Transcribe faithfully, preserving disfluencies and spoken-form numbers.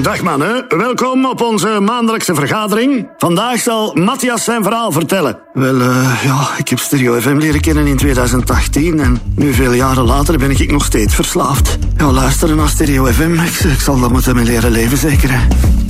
Dag mannen, welkom op onze maandelijkse vergadering. Vandaag zal Matthias zijn verhaal vertellen. Wel, uh, ja, ik heb Stereo F M leren kennen in twintig achttien en nu veel jaren later ben ik nog steeds verslaafd. Ja, luisteren naar Stereo F M, ik, ik zal dat moeten mee leren leven zeker, hè.